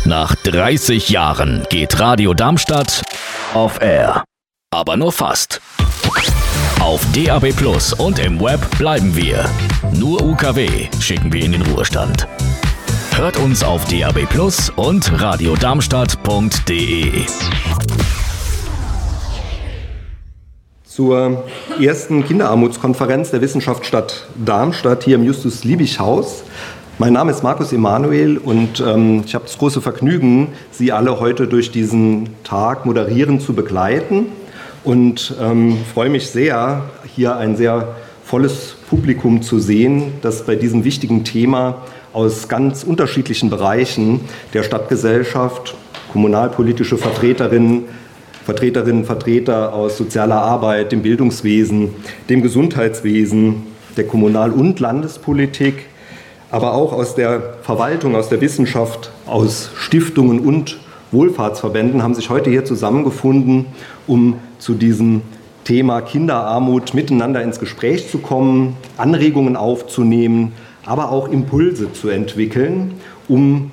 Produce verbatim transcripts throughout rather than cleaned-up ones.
Nach dreißig Jahren geht Radio Darmstadt auf Air. Aber nur fast. Auf D A B Plus und im Web bleiben wir. Nur U K W schicken wir in den Ruhestand. Hört uns auf D A B Plus und radiodarmstadt punkt de. Zur ersten Kinderarmutskonferenz der Wissenschaftsstadt Darmstadt hier im Justus-Liebig-Haus. Mein Name ist Markus Emanuel und ähm, ich habe das große Vergnügen, Sie alle heute durch diesen Tag moderierend zu begleiten und ähm, freue mich sehr, hier ein sehr volles Publikum zu sehen, das bei diesem wichtigen Thema aus ganz unterschiedlichen Bereichen der Stadtgesellschaft, kommunalpolitische Vertreterinnen, Vertreterinnen, Vertreter aus sozialer Arbeit, dem Bildungswesen, dem Gesundheitswesen, der Kommunal- und Landespolitik, aber auch aus der Verwaltung, aus der Wissenschaft, aus Stiftungen und Wohlfahrtsverbänden haben sich heute hier zusammengefunden, um zu diesem Thema Kinderarmut miteinander ins Gespräch zu kommen, Anregungen aufzunehmen, aber auch Impulse zu entwickeln, um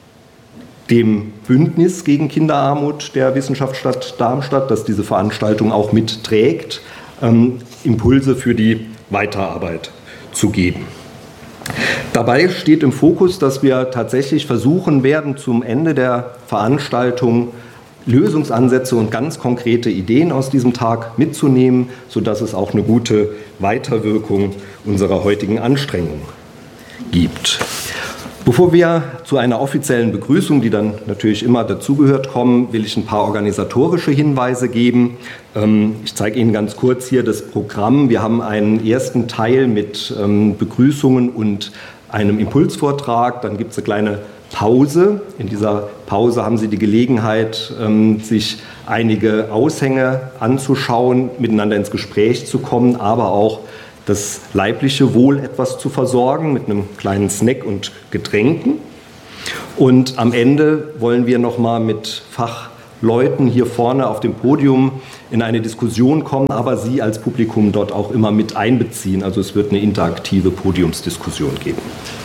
dem Bündnis gegen Kinderarmut der Wissenschaftsstadt Darmstadt, das diese Veranstaltung auch mitträgt, ähm, Impulse für die Weiterarbeit zu geben. Dabei steht im Fokus, dass wir tatsächlich versuchen werden, zum Ende der Veranstaltung Lösungsansätze und ganz konkrete Ideen aus diesem Tag mitzunehmen, sodass es auch eine gute Weiterwirkung unserer heutigen Anstrengung gibt. Bevor wir zu einer offiziellen Begrüßung, die dann natürlich immer dazugehört, kommen, will ich ein paar organisatorische Hinweise geben. Ich zeige Ihnen ganz kurz hier das Programm. Wir haben einen ersten Teil mit Begrüßungen und einem Impulsvortrag. Dann gibt es eine kleine Pause. In dieser Pause haben Sie die Gelegenheit, sich einige Aushänge anzuschauen, miteinander ins Gespräch zu kommen, aber auch das leibliche Wohl etwas zu versorgen mit einem kleinen Snack und Getränken. Und am Ende wollen wir noch mal mit Fachleuten hier vorne auf dem Podium in eine Diskussion kommen, aber Sie als Publikum dort auch immer mit einbeziehen. Also es wird eine interaktive Podiumsdiskussion geben.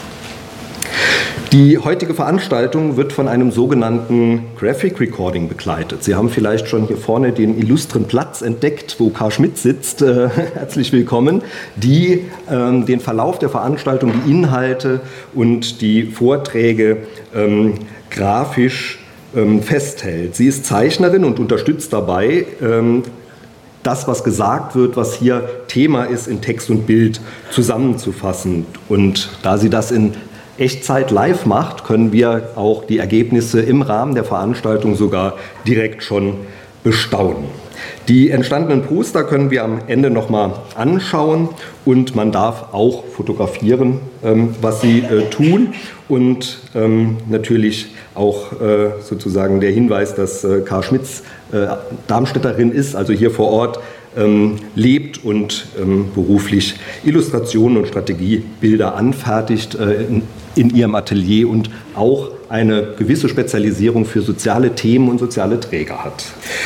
Die heutige Veranstaltung wird von einem sogenannten Graphic Recording begleitet. Sie haben vielleicht schon hier vorne den illustren Platz entdeckt, wo Karl Schmidt sitzt. Äh, herzlich willkommen, die äh, den Verlauf der Veranstaltung, die Inhalte und die Vorträge ähm, grafisch ähm, festhält. Sie ist Zeichnerin und unterstützt dabei, ähm, das, was gesagt wird, was hier Thema ist, in Text und Bild zusammenzufassen. Und da sie das in Echtzeit live macht, können wir auch die Ergebnisse im Rahmen der Veranstaltung sogar direkt schon bestaunen. Die entstandenen Poster können wir am Ende nochmal anschauen und man darf auch fotografieren, ähm, was sie äh, tun. Und ähm, natürlich auch äh, sozusagen der Hinweis, dass äh, Karl Schmitz äh, Darmstädterin ist, also hier vor Ort ähm, lebt und ähm, beruflich Illustrationen und Strategiebilder anfertigt äh, in, in ihrem Atelier und auch eine gewisse Spezialisierung für soziale Themen und soziale Träger hat.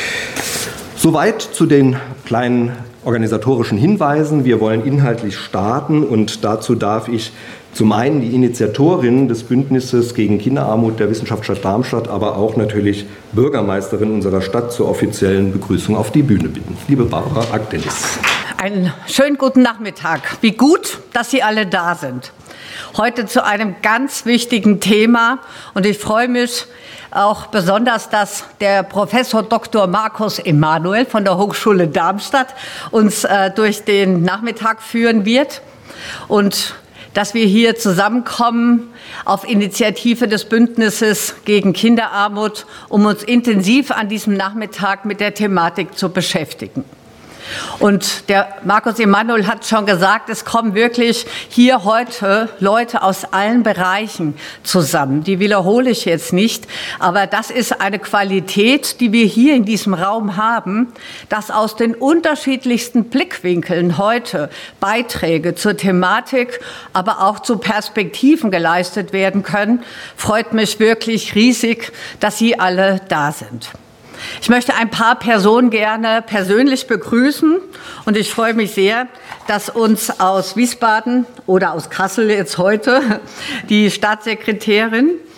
Soweit zu den kleinen organisatorischen Hinweisen. Wir wollen inhaltlich starten und dazu darf ich zum einen die Initiatorin des Bündnisses gegen Kinderarmut der Wissenschaftsstadt Darmstadt, aber auch natürlich Bürgermeisterin unserer Stadt zur offiziellen Begrüßung auf die Bühne bitten. Liebe Barbara Agdelis. Einen schönen guten Nachmittag. Wie gut, dass Sie alle da sind. Heute zu einem ganz wichtigen Thema und ich freue mich auch besonders, dass der Professor Doktor Markus Emanuel von der Hochschule Darmstadt uns äh, durch den Nachmittag führen wird und dass wir hier zusammenkommen auf Initiative des Bündnisses gegen Kinderarmut, um uns intensiv an diesem Nachmittag mit der Thematik zu beschäftigen. Und der Markus Emanuel hat schon gesagt, es kommen wirklich hier heute Leute aus allen Bereichen zusammen. Die wiederhole ich jetzt nicht, aber das ist eine Qualität, die wir hier in diesem Raum haben, dass aus den unterschiedlichsten Blickwinkeln heute Beiträge zur Thematik, aber auch zu Perspektiven geleistet werden können. Freut mich wirklich riesig, dass Sie alle da sind. Ich möchte ein paar Personen gerne persönlich begrüßen und ich freue mich sehr, dass uns aus Wiesbaden oder aus Kassel jetzt heute die Staatssekretärin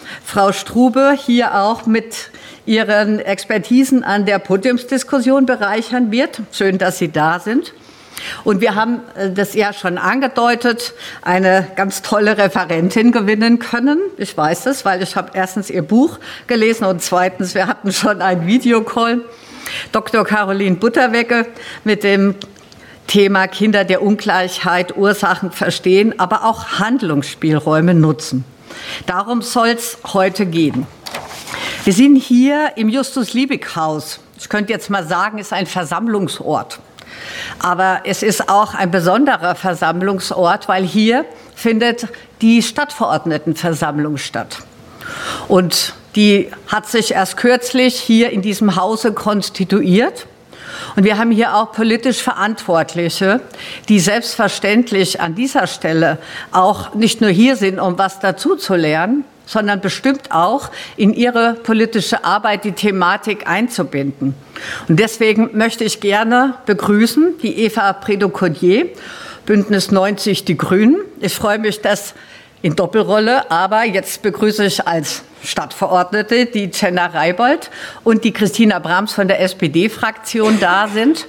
Frau Strube hier auch mit ihren Expertisen an der Podiumsdiskussion bereichern wird. Schön, dass Sie da sind. Und wir haben das ja schon angedeutet, eine ganz tolle Referentin gewinnen können. Ich weiß das, weil ich habe erstens ihr Buch gelesen und zweitens, wir hatten schon einen Videocall. Doktor Caroline Butterwegge mit dem Thema Kinder der Ungleichheit, Ursachen verstehen, aber auch Handlungsspielräume nutzen. Darum soll es heute gehen. Wir sind hier im Justus-Liebig-Haus. Ich könnte jetzt mal sagen, es ist ein Versammlungsort. Aber es ist auch ein besonderer Versammlungsort, weil hier findet die Stadtverordnetenversammlung statt. Und die hat sich erst kürzlich hier in diesem Hause konstituiert. Und wir haben hier auch politisch Verantwortliche, die selbstverständlich an dieser Stelle auch nicht nur hier sind, um was dazu zu lernen, sondern bestimmt auch in ihre politische Arbeit die Thematik einzubinden. Und deswegen möchte ich gerne begrüßen die Eva Prédaux-Codier, Bündnis neunzig Die Grünen. Ich freue mich, dass in Doppelrolle, aber jetzt begrüße ich als Stadtverordnete die Jenna Reibold und die Christina Brahms von der S P D-Fraktion da sind.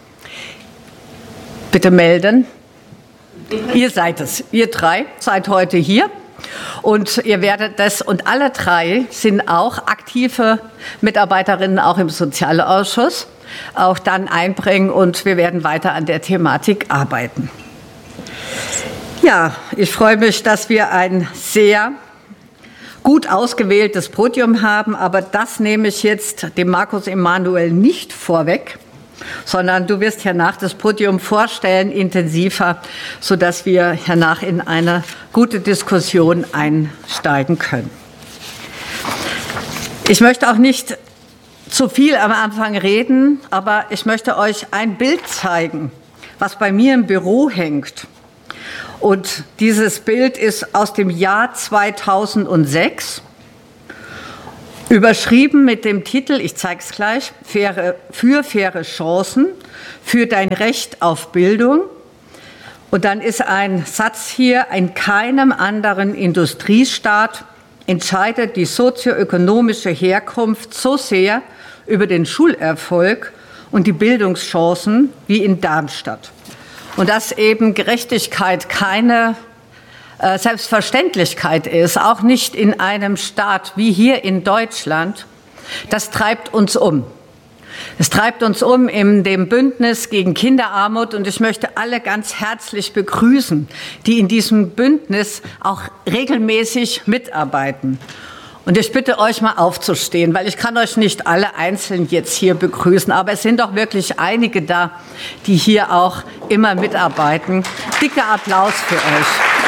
Bitte melden. Ihr seid es, ihr drei seid heute hier. Und ihr werdet das, und alle drei sind auch aktive Mitarbeiterinnen, auch im Sozialausschuss, auch dann einbringen und wir werden weiter an der Thematik arbeiten. Ja, ich freue mich, dass wir ein sehr gut ausgewähltes Podium haben, aber das nehme ich jetzt dem Markus Emanuel nicht vorweg, sondern du wirst hernach das Podium vorstellen, intensiver, sodass wir hernach in eine gute Diskussion einsteigen können. Ich möchte auch nicht zu viel am Anfang reden, aber ich möchte euch ein Bild zeigen, was bei mir im Büro hängt. Und dieses Bild ist aus dem Jahr zweitausendsechs. Überschrieben mit dem Titel, ich zeige es gleich, faire, für faire Chancen, für dein Recht auf Bildung. Und dann ist ein Satz hier, in keinem anderen Industriestaat entscheidet die sozioökonomische Herkunft so sehr über den Schulerfolg und die Bildungschancen wie in Darmstadt. Und dass eben Gerechtigkeit keine Selbstverständlichkeit ist, auch nicht in einem Staat wie hier in Deutschland, das treibt uns um. Es treibt uns um in dem Bündnis gegen Kinderarmut und ich möchte alle ganz herzlich begrüßen, die in diesem Bündnis auch regelmäßig mitarbeiten. Und ich bitte euch mal aufzustehen, weil ich kann euch nicht alle einzeln jetzt hier begrüßen, aber es sind doch wirklich einige da, die hier auch immer mitarbeiten. Dicker Applaus für euch.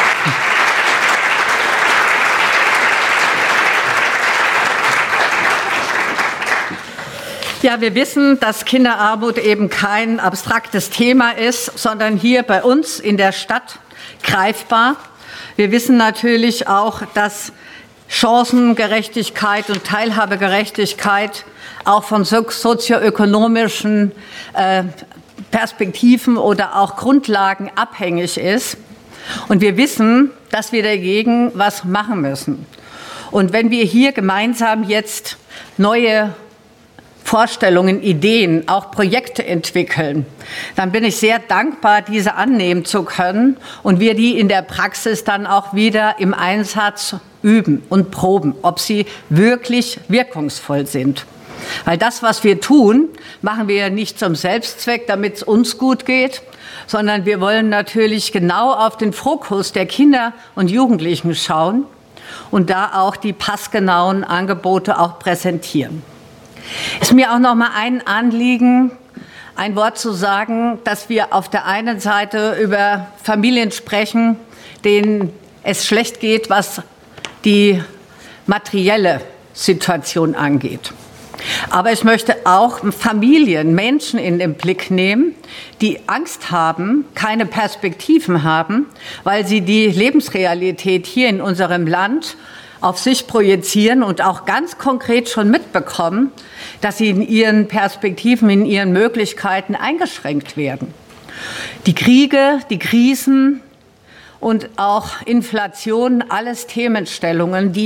Ja, wir wissen, dass Kinderarmut eben kein abstraktes Thema ist, sondern hier bei uns in der Stadt greifbar. Wir wissen natürlich auch, dass Chancengerechtigkeit und Teilhabegerechtigkeit auch von sozioökonomischen äh, Perspektiven oder auch Grundlagen abhängig ist. Und wir wissen, dass wir dagegen was machen müssen. Und wenn wir hier gemeinsam jetzt neue Vorstellungen, Ideen, auch Projekte entwickeln, dann bin ich sehr dankbar, diese annehmen zu können und wir die in der Praxis dann auch wieder im Einsatz üben und proben, ob sie wirklich wirkungsvoll sind. Weil das, was wir tun, machen wir ja nicht zum Selbstzweck, damit es uns gut geht, sondern wir wollen natürlich genau auf den Fokus der Kinder und Jugendlichen schauen und da auch die passgenauen Angebote auch präsentieren. Es ist mir auch noch mal ein Anliegen, ein Wort zu sagen, dass wir auf der einen Seite über Familien sprechen, denen es schlecht geht, was die materielle Situation angeht. Aber ich möchte auch Familien, Menschen in den Blick nehmen, die Angst haben, keine Perspektiven haben, weil sie die Lebensrealität hier in unserem Land auf sich projizieren und auch ganz konkret schon mitbekommen, dass sie in ihren Perspektiven, in ihren Möglichkeiten eingeschränkt werden. Die Kriege, die Krisen und auch Inflation, alles Themenstellungen, die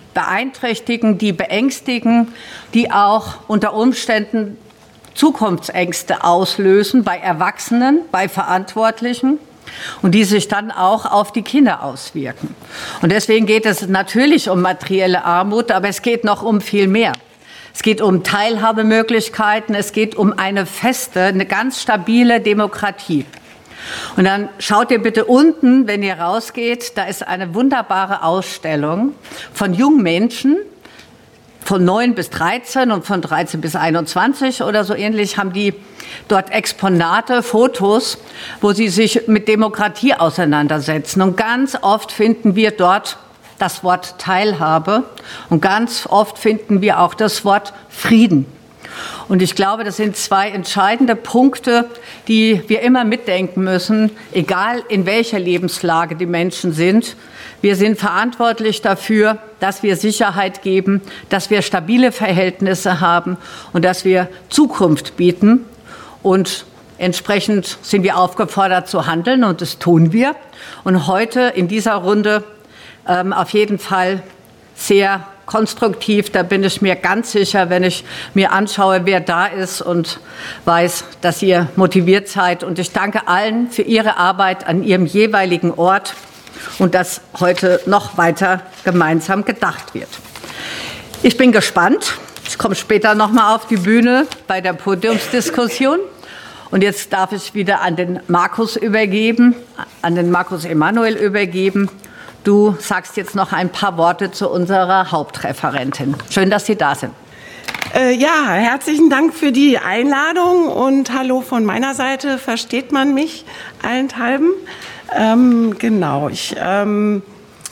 beeinträchtigen, die beängstigen, die auch unter Umständen Zukunftsängste auslösen bei Erwachsenen, bei Verantwortlichen und die sich dann auch auf die Kinder auswirken. Und deswegen geht es natürlich um materielle Armut, aber es geht noch um viel mehr. Es geht um Teilhabemöglichkeiten, es geht um eine feste, eine ganz stabile Demokratie. Und dann schaut ihr bitte unten, wenn ihr rausgeht, da ist eine wunderbare Ausstellung von jungen Menschen, von neun bis dreizehn und von dreizehn bis einundzwanzig oder so ähnlich, haben die dort Exponate, Fotos, wo sie sich mit Demokratie auseinandersetzen. Und ganz oft finden wir dort das Wort Teilhabe und ganz oft finden wir auch das Wort Frieden. Und ich glaube, das sind zwei entscheidende Punkte, die wir immer mitdenken müssen, egal in welcher Lebenslage die Menschen sind. Wir sind verantwortlich dafür, dass wir Sicherheit geben, dass wir stabile Verhältnisse haben und dass wir Zukunft bieten. Und entsprechend sind wir aufgefordert zu handeln und das tun wir. Und heute in dieser Runde ähm, auf jeden Fall sehr konstruktiv, da bin ich mir ganz sicher, wenn ich mir anschaue, wer da ist und weiß, dass ihr motiviert seid. Und ich danke allen für ihre Arbeit an ihrem jeweiligen Ort und dass heute noch weiter gemeinsam gedacht wird. Ich bin gespannt. Ich komme später noch mal auf die Bühne bei der Podiumsdiskussion. Und jetzt darf ich wieder an den Markus übergeben, an den Markus Emanuel übergeben. Du sagst jetzt noch ein paar Worte zu unserer Hauptreferentin. Schön, dass Sie da sind. Äh, ja, herzlichen Dank für die Einladung und hallo von meiner Seite. Versteht man mich allenthalben? Ähm, genau, ich ähm,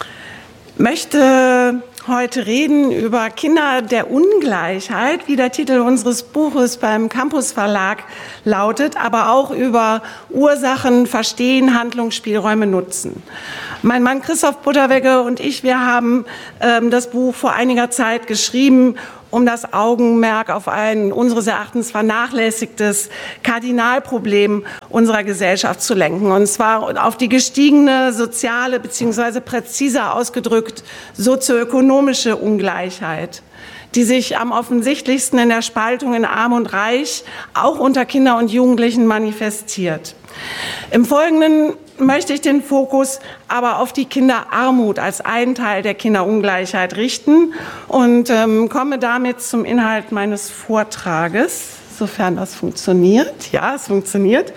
möchte heute reden über Kinder der Ungleichheit, wie der Titel unseres Buches beim Campus Verlag lautet, aber auch über Ursachen, Verstehen, Handlungsspielräume nutzen. Mein Mann Christoph Butterwegge und ich, wir haben ähm, das Buch vor einiger Zeit geschrieben, um das Augenmerk auf ein unseres Erachtens vernachlässigtes Kardinalproblem unserer Gesellschaft zu lenken. Und zwar auf die gestiegene soziale bzw. präziser ausgedrückt sozioökonomische Ungleichheit, die sich am offensichtlichsten in der Spaltung in Arm und Reich auch unter Kindern und Jugendlichen manifestiert. Im Folgenden möchte ich den Fokus aber auf die Kinderarmut als einen Teil der Kinderungleichheit richten und ähm, komme damit zum Inhalt meines Vortrages, sofern das funktioniert. Ja, es funktioniert.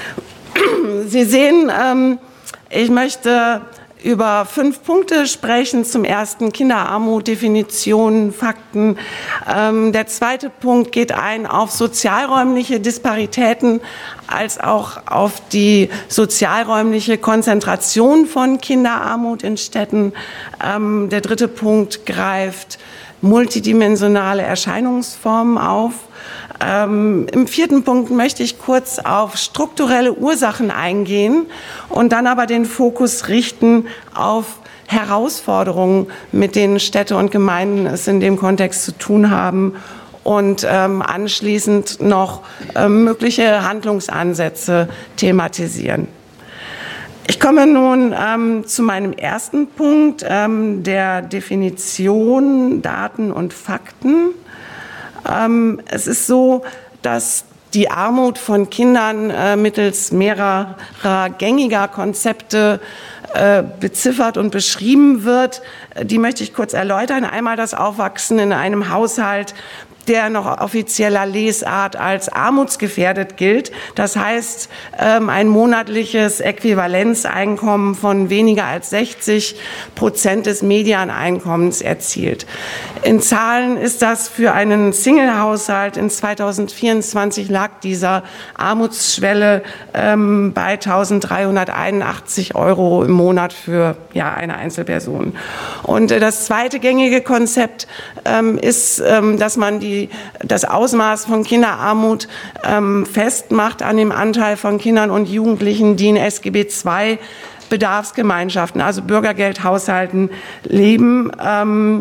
Sie sehen, ähm, ich möchte über fünf Punkte sprechen. Zum ersten Kinderarmut, Definitionen, Fakten. Ähm, der zweite Punkt geht ein auf sozialräumliche Disparitäten als auch auf die sozialräumliche Konzentration von Kinderarmut in Städten. Ähm, der dritte Punkt greift multidimensionale Erscheinungsformen auf. Ähm, Im vierten Punkt möchte ich kurz auf strukturelle Ursachen eingehen und dann aber den Fokus richten auf Herausforderungen, mit denen Städte und Gemeinden es in dem Kontext zu tun haben und ähm, anschließend noch ähm, mögliche Handlungsansätze thematisieren. Ich komme nun ähm, zu meinem ersten Punkt, ähm, der Definition, Daten und Fakten. Ähm, es ist so, dass die Armut von Kindern äh, mittels mehrerer gängiger Konzepte äh, beziffert und beschrieben wird. Die möchte ich kurz erläutern. Einmal das Aufwachsen in einem Haushalt, der noch offizieller Lesart als armutsgefährdet gilt. Das heißt, ein monatliches Äquivalenzeinkommen von weniger als sechzig Prozent des Medianeinkommens erzielt. In Zahlen ist das für einen Single-Haushalt in zweitausendvierundzwanzig lag dieser Armutsschwelle ähm, bei eintausenddreihunderteinundachtzig Euro im Monat für ja, eine Einzelperson. Und äh, das zweite gängige Konzept ähm, ist, ähm, dass man die das Ausmaß von Kinderarmut ähm, festmacht an dem Anteil von Kindern und Jugendlichen, die in S G B zwei Bedarfsgemeinschaften, also Bürgergeldhaushalten, leben. Ähm,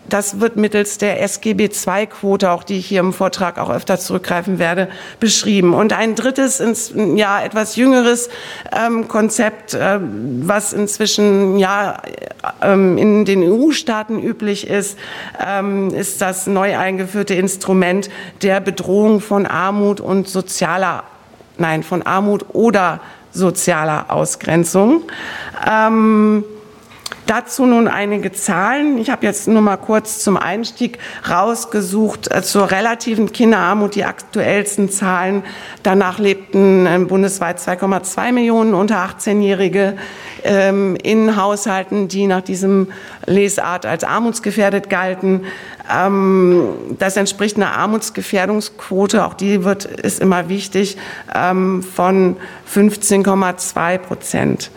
Das wird mittels der S G B zwei Quote, auch die ich hier im Vortrag auch öfter zurückgreifen werde, beschrieben. Und ein drittes, ja, etwas jüngeres ähm, Konzept, äh, was inzwischen ja ähm, in den E U-Staaten üblich ist, ähm, ist das neu eingeführte Instrument der Bedrohung von Armut und sozialer, nein, von Armut oder sozialer Ausgrenzung. Ähm, Dazu nun einige Zahlen. Ich habe jetzt nur mal kurz zum Einstieg rausgesucht äh, zur relativen Kinderarmut die aktuellsten Zahlen. Danach lebten äh, bundesweit zwei Komma zwei Millionen unter achtzehnjährige ähm, in Haushalten, die nach diesem Lesart als armutsgefährdet galten. Ähm, das entspricht einer Armutsgefährdungsquote, auch die wird, ist immer wichtig, ähm, von fünfzehn Komma zwei Prozent.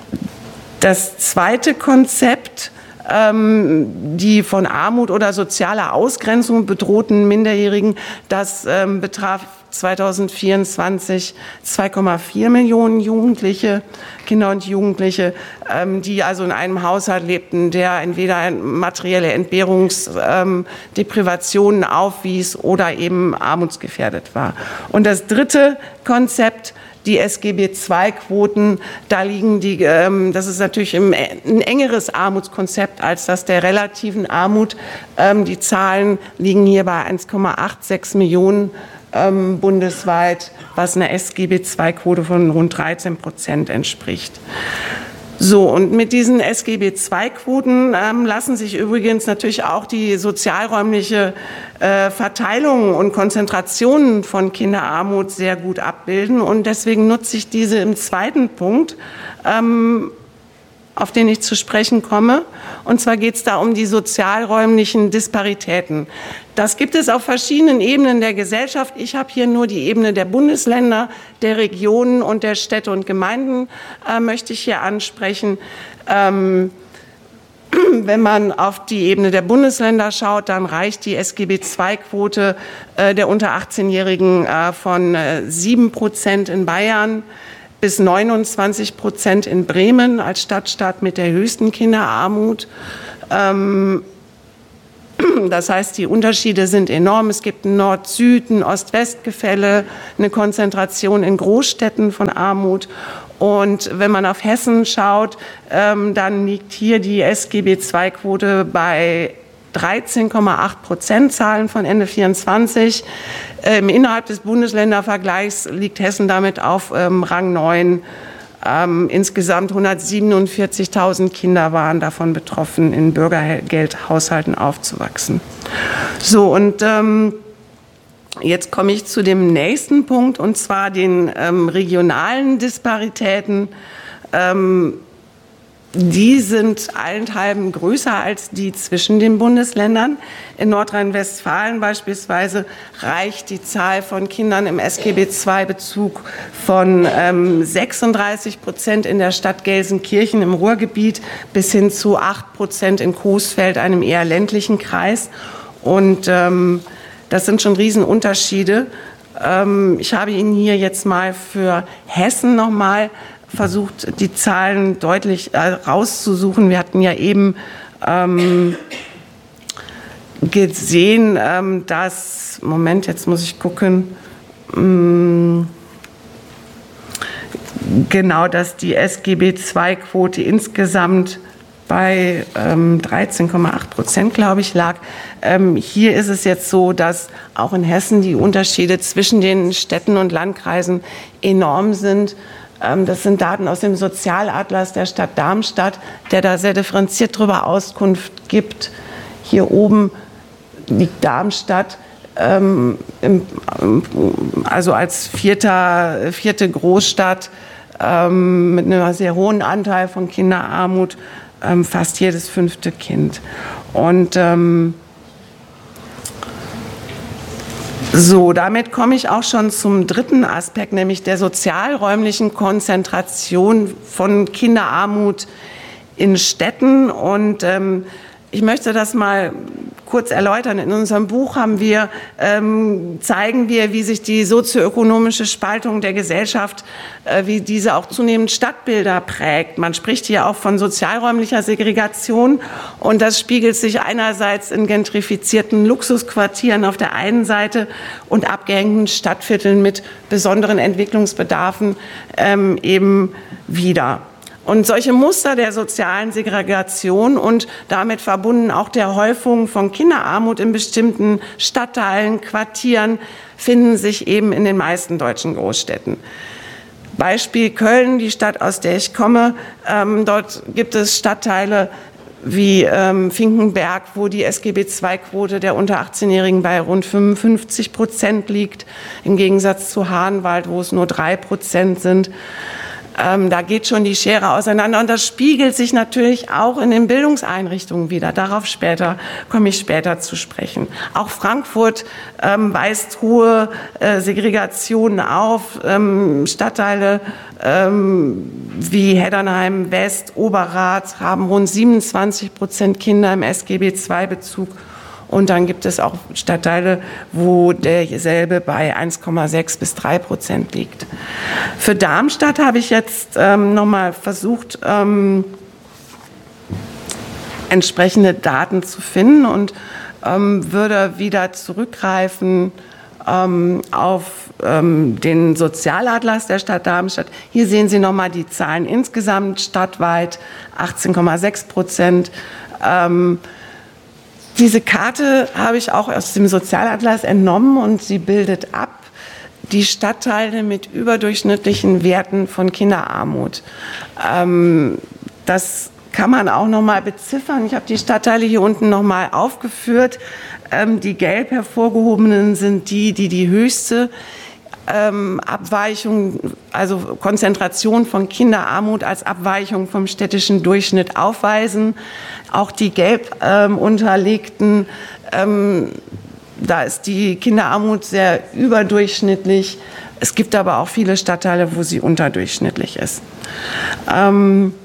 Das zweite Konzept, ähm, die von Armut oder sozialer Ausgrenzung bedrohten Minderjährigen, das ähm, betraf zweitausendvierundzwanzig zwei Komma vier Millionen Jugendliche, Kinder und Jugendliche, ähm, die also in einem Haushalt lebten, der entweder materielle Entbehrungsdeprivationen ähm, aufwies oder eben armutsgefährdet war. Und das dritte Konzept, die S G B zwei Quoten, da liegen die, ähm, das ist natürlich ein engeres Armutskonzept als das der relativen Armut. Ähm, die Zahlen liegen hier bei eins Komma sechsundachtzig Millionen ähm, bundesweit, was einer S G B zwei Quote von rund dreizehn Prozent entspricht. So, und mit diesen S G B zwei Quoten ähm, lassen sich übrigens natürlich auch die sozialräumliche äh, Verteilung und Konzentration von Kinderarmut sehr gut abbilden. Und deswegen nutze ich diese im zweiten Punkt, ähm, auf den ich zu sprechen komme. Und zwar geht es da um die sozialräumlichen Disparitäten. Das gibt es auf verschiedenen Ebenen der Gesellschaft. Ich habe hier nur die Ebene der Bundesländer, der Regionen und der Städte und Gemeinden, äh, möchte ich hier ansprechen. Ähm, wenn man auf die Ebene der Bundesländer schaut, dann reicht die S G B zwei Quote äh, der unter achtzehnjährigen äh, von äh, sieben Prozent in Bayern bis neunundzwanzig Prozent in Bremen als Stadtstaat mit der höchsten Kinderarmut. Ähm, Das heißt, die Unterschiede sind enorm. Es gibt ein Nord-Süd-, ein Ost-West-Gefälle, eine Konzentration in Großstädten von Armut. Und wenn man auf Hessen schaut, ähm, dann liegt hier die S G B zwei Quote bei dreizehn Komma acht Prozent Zahlen von Ende vierundzwanzig. Ähm, innerhalb des Bundesländervergleichs liegt Hessen damit auf ähm, Rang neun. Ähm, insgesamt hundertsiebenundvierzigtausend Kinder waren davon betroffen, in Bürgergeldhaushalten aufzuwachsen. So, und ähm, jetzt komme ich zu dem nächsten Punkt, und zwar den ähm, regionalen Disparitäten. Ähm, Die sind allenthalben größer als die zwischen den Bundesländern. In Nordrhein-Westfalen beispielsweise reicht die Zahl von Kindern im S G B zwei Bezug von ähm, sechsunddreißig Prozent in der Stadt Gelsenkirchen im Ruhrgebiet bis hin zu acht Prozent in Coesfeld, einem eher ländlichen Kreis. Und ähm, das sind schon Riesenunterschiede. Ähm, ich habe Ihnen hier jetzt mal für Hessen noch mal versucht, die Zahlen deutlich äh, rauszusuchen. Wir hatten ja eben ähm, gesehen, ähm, dass, Moment, jetzt muss ich gucken, ähm, genau, dass die S G B zwei Quote insgesamt bei ähm, dreizehn Komma acht Prozent, glaube ich, lag. Ähm, hier ist es jetzt so, dass auch in Hessen die Unterschiede zwischen den Städten und Landkreisen enorm sind. Das sind Daten aus dem Sozialatlas der Stadt Darmstadt, der da sehr differenziert darüber Auskunft gibt. Hier oben liegt Darmstadt, ähm, im, also als vierter, vierte Großstadt ähm, mit einem sehr hohen Anteil von Kinderarmut, ähm, fast jedes fünfte Kind. Und ähm, So, damit komme ich auch schon zum dritten Aspekt, nämlich der sozialräumlichen Konzentration von Kinderarmut in Städten. Und ähm, ich möchte das mal kurz erläutern. In unserem Buch haben wir, ähm, zeigen wir, wie sich die sozioökonomische Spaltung der Gesellschaft, äh, wie diese auch zunehmend Stadtbilder prägt. Man spricht hier auch von sozialräumlicher Segregation und das spiegelt sich einerseits in gentrifizierten Luxusquartieren auf der einen Seite und abgehängten Stadtvierteln mit besonderen Entwicklungsbedarfen ähm, eben wieder. Und solche Muster der sozialen Segregation und damit verbunden auch der Häufung von Kinderarmut in bestimmten Stadtteilen, Quartieren finden sich eben in den meisten deutschen Großstädten. Beispiel Köln, die Stadt, aus der ich komme. Ähm, dort gibt es Stadtteile wie ähm, Finkenberg, wo die S G B zwei Quote der unter achtzehnjährigen bei rund fünfundfünfzig Prozent liegt, im Gegensatz zu Hahnwald, wo es nur drei Prozent sind. Ähm, da geht schon die Schere auseinander und das spiegelt sich natürlich auch in den Bildungseinrichtungen wieder. Darauf später komme ich später zu sprechen. Auch Frankfurt ähm, weist hohe äh, Segregationen auf. Ähm, Stadtteile ähm, wie Heddernheim West, Oberrat haben rund siebenundzwanzig Prozent Kinder im S G B zwei Bezug. Und dann gibt es auch Stadtteile, wo derselbe bei eins Komma sechs bis drei Prozent liegt. Für Darmstadt habe ich jetzt ähm, nochmal versucht, ähm, entsprechende Daten zu finden und ähm, würde wieder zurückgreifen ähm, auf ähm, den Sozialatlas der Stadt Darmstadt. Hier sehen Sie nochmal die Zahlen insgesamt stadtweit, achtzehn Komma sechs Prozent. Ähm, Diese Karte habe ich auch aus dem Sozialatlas entnommen und sie bildet ab die Stadtteile mit überdurchschnittlichen Werten von Kinderarmut. Ähm, das kann man auch noch mal beziffern. Ich habe die Stadtteile hier unten noch mal aufgeführt. Ähm, die gelb hervorgehobenen sind die, die die höchste Ähm, Abweichung, also Konzentration von Kinderarmut als Abweichung vom städtischen Durchschnitt aufweisen. Auch die gelb ähm, unterlegten, ähm, da ist die Kinderarmut sehr überdurchschnittlich. Es gibt aber auch viele Stadtteile, wo sie unterdurchschnittlich ist. Ähm,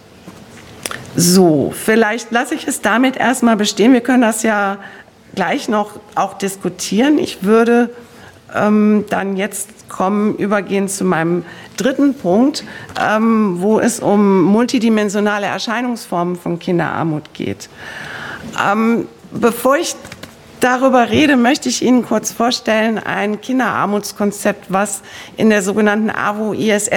so, vielleicht lasse ich es damit erstmal bestehen. Wir können das ja gleich noch auch diskutieren. Ich würde Ähm, dann jetzt kommen, übergehen zu meinem dritten Punkt, ähm, wo es um multidimensionale Erscheinungsformen von Kinderarmut geht. Ähm, bevor ich darüber rede, möchte ich Ihnen kurz vorstellen, ein Kinderarmutskonzept, was in der sogenannten A W O I S